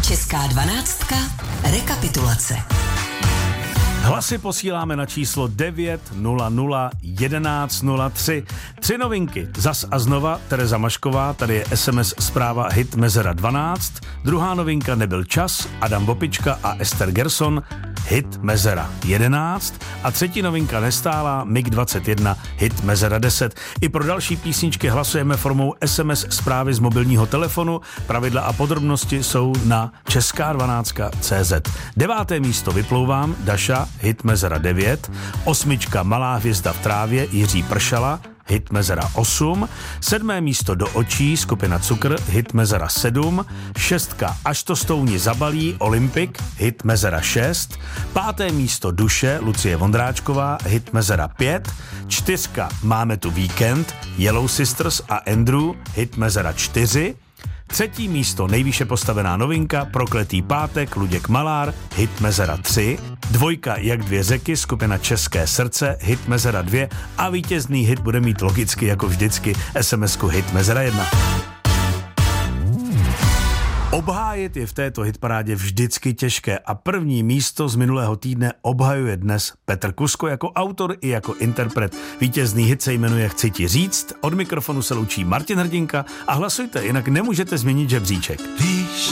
Česká 12. Rekapitulace. Hlasy posíláme na číslo 900 1103. 3 novinky. Zas a znova Tereza Mašková, tady je SMS zpráva Hit Mezera 12. Druhá novinka Nebyl čas, Adam Vopička a Ester Gerson, Hit Mezera 11. A třetí novinka Nestálá, MiG 21, Hit Mezera 10. I pro další písničky hlasujeme formou SMS zprávy z mobilního telefonu. Pravidla a podrobnosti jsou na česká12.cz. 9. místo Vyplouvám, Daša, Hit Mezera 9. 8. Malá hvězda v trávě, Jiří Pršala, Hit Mezera 8. 7. místo Do očí, skupina Cukr, Hit Mezera 7. 6. Až to stouni zabalí, Olympik, Hit Mezera 6. 5. místo Duše, Lucie Vondráčková, Hit Mezera 5. 4. Máme tu víkend, Yellow Sisters a Andrew, Hit Mezera 4. 3. místo nejvýše postavená novinka Prokletý pátek, Luděk Malár, Hit Mezera 3. 2. Jak dvě řeky, skupina České srdce, Hit Mezera 2. A vítězný hit bude mít logicky jako vždycky SMS-ku Hit Mezera 1. Obhájit je v této hitparádě vždycky těžké a první místo z minulého týdne obhajuje dnes Petr Kusko jako autor i jako interpret. Vítězný hit se jmenuje Chci ti říct, od mikrofonu se loučí Martin Hrdinka a hlasujte, jinak nemůžete změnit žebříček.